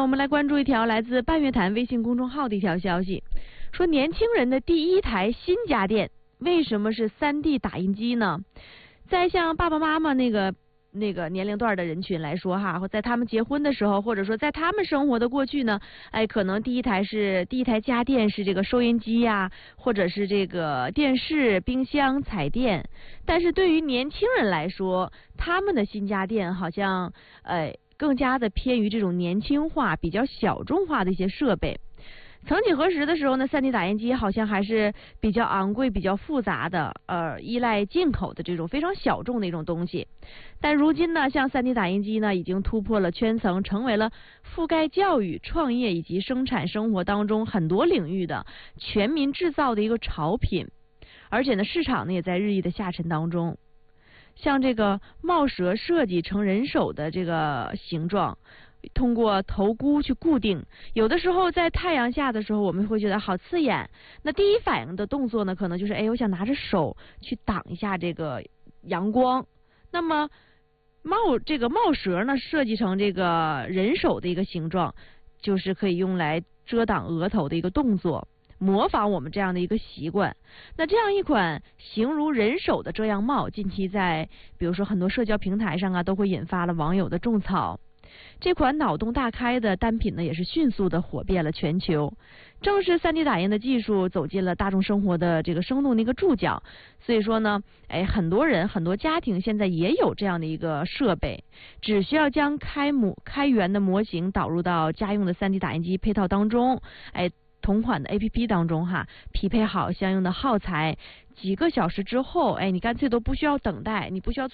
我们来关注一条来自半月谈微信公众号的一条消息，说年轻人的第一台新家电为什么是 3D 打印机呢？在像爸爸妈妈那个年龄段的人群来说哈，或在他们结婚的时候，或者说在他们生活的过去呢，可能第一台家电是这个收音机呀，或者是这个电视、冰箱、彩电。但是对于年轻人来说，他们的新家电好像更加的偏于这种年轻化、比较小众化的一些设备。曾几何时的时候呢，3D 打印机好像还是比较昂贵、比较复杂的，依赖进口的这种非常小众的一种东西。但如今呢，像 3D 打印机呢，已经突破了圈层，成为了覆盖教育、创业以及生产生活当中很多领域的全民制造的一个潮品。而且呢，市场呢也在日益的下沉当中。像这个帽舌设计成人手的这个形状，通过头箍去固定，有的时候在太阳下的时候我们会觉得好刺眼，那第一反应的动作呢可能就是我想拿着手去挡一下这个阳光。那么这个帽舌呢设计成这个人手的一个形状，就是可以用来遮挡额头的一个动作，模仿我们这样的一个习惯。那这样一款形如人手的遮阳帽，近期在比如说很多社交平台上都会引发了网友的种草。这款脑洞大开的单品呢，也是迅速的火遍了全球。正是 3D 打印的技术走进了大众生活的这个生动的一个注脚，所以说呢，很多人很多家庭现在也有这样的一个设备，只需要将开源的模型导入到家用的 3D 打印机配套当中，同款的 APP 当中匹配好相应的耗材，几个小时之后，你干脆都不需要等待，你不需要做